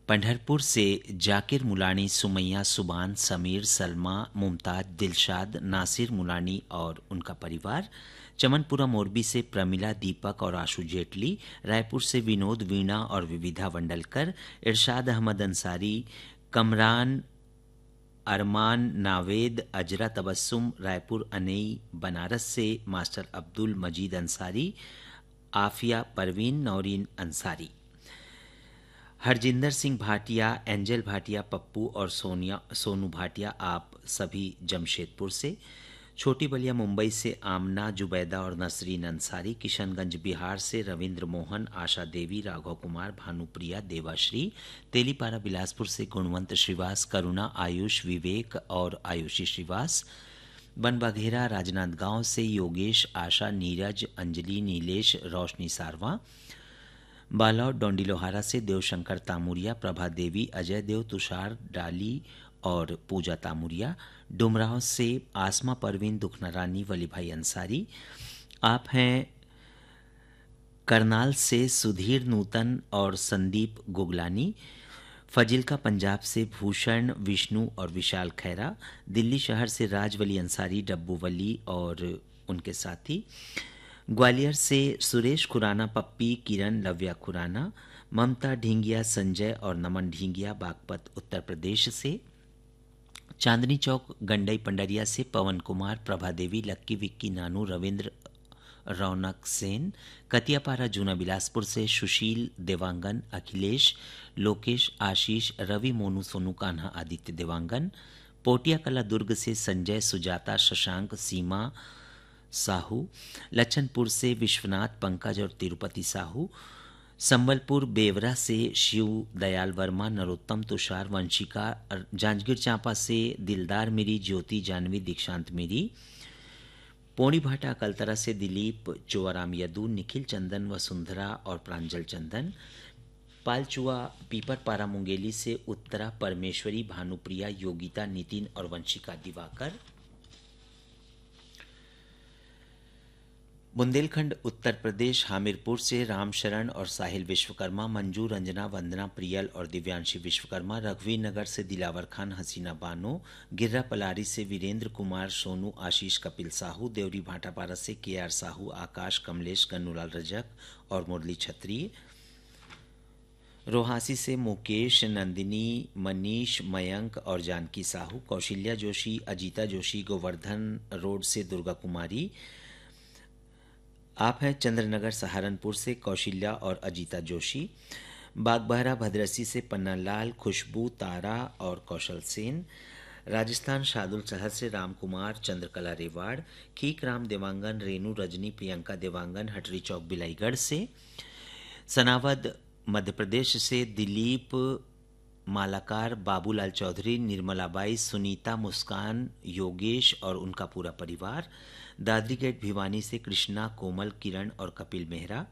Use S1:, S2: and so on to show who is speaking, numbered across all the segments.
S1: पंढरपुर से जाकिर मुलानी, सुमैया, सुबान, समीर, सलमा, मुमताज, दिलशाद, नासिर मुलानी और उनका परिवार। चमनपुरा मोरबी से प्रमिला, दीपक और आशु जेटली। रायपुर से विनोद, वीणा और विविधा वंडलकर। इरशाद अहमद अंसारी, कमरान, अरमान, नावेद, अजरा तबस्सुम। रायपुर अनई। बनारस से मास्टर अब्दुल मजीद अंसारी, आफिया परवीन, नौरीन अंसारी। हरजिंदर सिंह भाटिया, एंजल भाटिया, पप्पू और सोनू भाटिया, आप सभी जमशेदपुर से। छोटी बलिया मुंबई से आमना, जुबैदा और नसरीन अंसारी। किशनगंज बिहार से रविंद्र मोहन, आशा देवी, राघव कुमार, भानुप्रिया, देवाश्री। तेलीपारा बिलासपुर से गुणवंत श्रीवास, करुणा, आयुष, विवेक और आयुषी श्रीवास। बनबघेरा राजनांदगांव से योगेश, आशा, नीरज, अंजलि, नीलेश, रोशनी सारवा। बालौद डोंडीलोहारा से देवशंकर तामुरिया, प्रभा देवी, अजय देव, तुषार डाली और पूजा तामुरिया। डुमराव से आसमा परवीन, दुखना रानी, वली भाई अंसारी। आप हैं करनाल से सुधीर नूतन और संदीप गुगलानी। फजिल्का पंजाब से भूषण, विष्णु और विशाल खैरा। दिल्ली शहर से राजवली अंसारी, डब्बू वली और उनके साथी। ग्वालियर से सुरेश खुराना, पप्पी, किरण, लव्या खुराना। ममता ढींगिया, संजय और नमन ढींगिया, बागपत उत्तर प्रदेश से। चांदनी चौक गंडई पंडरिया से पवन कुमार, प्रभा देवी, लक्की, विक्की, नानू, रविंद्र, रौनक सेन। कतियापारा जूना बिलासपुर से सुशील, देवांगन, अखिलेश, लोकेश, आशीष, रवि, मोनू, सोनू, कान्हा, आदित्य, देवांगन। पोटिया कला दुर्ग से संजय, सुजाता, शशांक, सीमा साहू। लच्छनपुर से विश्वनाथ, पंकज और तिरुपति साहू। संबलपुर बेवरा से शिव दयाल वर्मा, नरोत्तम, तुषार, वंशिका। जांजगीर चांपा से दिलदार मेरी, ज्योति, जानवी, दीक्षांत मेरी। पोणी भाटा कलतरा से दिलीप, चुआराम यदू, निखिल, चंदन, वसुंधरा और प्रांजल चंदन। पालचुआ पीपरपारा मुंगेली से उत्तरा, परमेश्वरी, भानुप्रिया, योगिता, नितिन और वंशिका दिवाकर। बुंदेलखंड उत्तर प्रदेश हामिरपुर से रामशरण और साहिल विश्वकर्मा, मंजू, रंजना, वंदना, प्रियल और दिव्यांशी विश्वकर्मा। रघुवीर नगर से दिलावर खान, हसीना बानो। गिर्रा पलारी से वीरेंद्र कुमार, सोनू, आशीष, कपिल साहू। देवरी भाटापारा से के.आर. साहू, आकाश, कमलेश, कन्नूलाल रजक और मुरली छत्री। रोहासी से मुकेश, नंदिनी, मनीष, मयंक और जानकी साहू। कौशल्या जोशी, अजीता जोशी। गोवर्धन रोड से दुर्गा कुमारी। आप हैं चंद्रनगर सहारनपुर से कौशल्या और अजीता जोशी। बागबहरा भद्रसी से पन्ना लाल, खुशबू, तारा और कौशल सेन। राजस्थान शादुल शहर से राम कुमार, चंद्रकला रेवाड़। खीक राम देवांगन, रेणु, रजनी, प्रियंका देवांगन। हटरी चौक बिलाईगढ़ से। सनावद मध्य प्रदेश से दिलीप, मालाकार, बाबूलाल चौधरी, निर्मलाबाई, सुनीता, मुस्कान, योगेश और उनका पूरा परिवार। दादरी गेट भिवानी से कृष्णा, कोमल, किरण और कपिल मेहरा।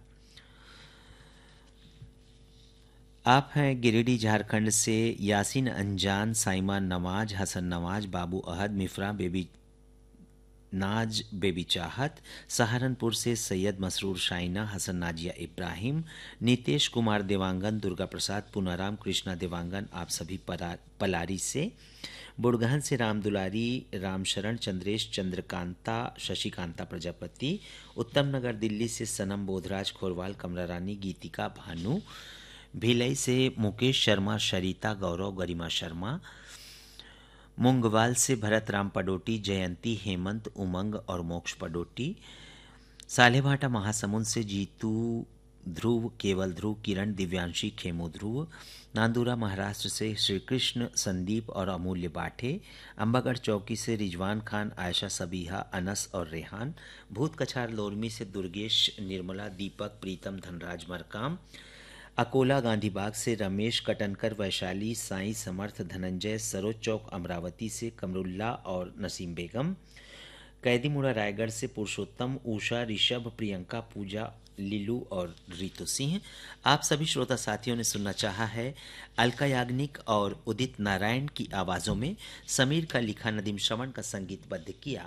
S1: आप हैं गिरिडीह झारखंड से यासीन अंजान, साइमा नवाज, हसन नवाज, बाबू अहद, मिफ्रा, बेबी नाज, बेबी चाहत। सहारनपुर से सैयद मसरूर, शाइना, हसन, नाजिया इब्राहिम। नीतेश कुमार देवांगन, दुर्गा प्रसाद, पुनाराम, कृष्णा देवांगन, आप सभी पलारी से। बुड़गहन से राम दुलारी, रामशरण, चंद्रेश, चंद्रकांता, शशिकांता प्रजापति। उत्तम नगर दिल्ली से सनम, बोधराज, खोरवाल, कमला रानी, गीतिका, भानु। भिलई से मुकेश शर्मा, शरीता, गौरव, गरिमा शर्मा। मुंगवाल से भरत राम पडोटी, जयंती, हेमंत, उमंग और मोक्ष पडोटी। सालेभाटा महासमुंद से जीतू, ध्रुव, केवल ध्रुव, किरण, दिव्यांशी, खेमो ध्रुव। नांदूरा महाराष्ट्र से श्रीकृष्ण, संदीप और अमूल्य बाठे। अंबागढ़ चौकी से रिजवान खान, आयशा, सबीहा, अनस और रेहान। भूत कछार लोरमी से दुर्गेश, निर्मला, दीपक, प्रीतम, धनराज, मरकाम। अकोला गांधीबाग से रमेश, कटनकर, वैशाली, साईं, समर्थ, धनंजय। सरोज चौक अमरावती से कमरुल्ला और नसीम बेगम। कैदीमुड़ा रायगढ़ से पुरुषोत्तम, उषा, ऋषभ, प्रियंका, पूजा, लीलू और रीतु सिंह। आप सभी श्रोता साथियों ने सुनना चाहा है अलका याग्निक और उदित नारायण की आवाजों में समीर का लिखा, नदीम श्रवण का संगीतबद्ध किया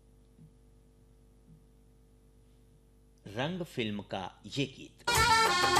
S1: रंग फिल्म का ये गीत।